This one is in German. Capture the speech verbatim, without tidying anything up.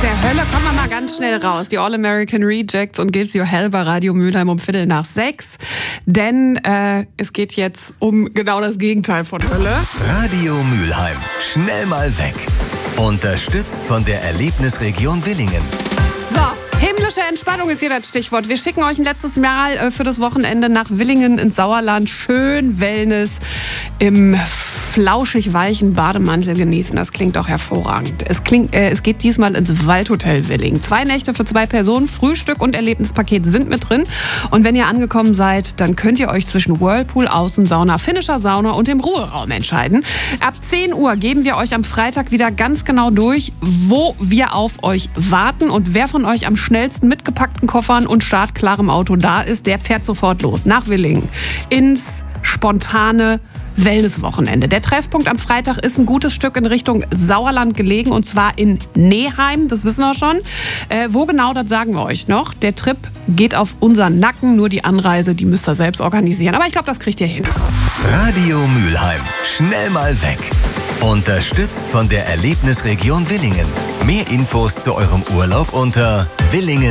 der Hölle kommen wir mal ganz schnell raus. Die All-American Rejects und Gives You Hell bei Radio Mülheim um Viertel nach sechs. Denn äh, es geht jetzt um genau das Gegenteil von Hölle. Radio Mülheim. Schnell mal weg. Unterstützt von der Erlebnisregion Willingen. So, himmlische Entspannung ist hier das Stichwort. Wir schicken euch ein letztes Mal äh, für das Wochenende nach Willingen ins Sauerland. Schön Wellness im flauschig weichen Bademantel genießen. Das klingt auch hervorragend. Es, klingt, äh, es geht diesmal ins Waldhotel Willingen. Zwei Nächte für zwei Personen, Frühstück und Erlebnispaket sind mit drin. Und wenn ihr angekommen seid, dann könnt ihr euch zwischen Whirlpool, Außensauna, finnischer Sauna und dem Ruheraum entscheiden. Ab zehn Uhr geben wir euch am Freitag wieder ganz genau durch, wo wir auf euch warten. Und wer von euch am schnellsten mit gepackten Koffern und startklarem Auto da ist, der fährt sofort los nach Willingen ins spontane Wellnesswochenende. Der Treffpunkt am Freitag ist ein gutes Stück in Richtung Sauerland gelegen und zwar in Neheim, das wissen wir schon. Äh, wo genau, das sagen wir euch noch. Der Trip geht auf unseren Nacken, nur die Anreise, die müsst ihr selbst organisieren. Aber ich glaube, das kriegt ihr hin. Radio Mülheim. Schnell mal weg. Unterstützt von der Erlebnisregion Willingen. Mehr Infos zu eurem Urlaub unter willingen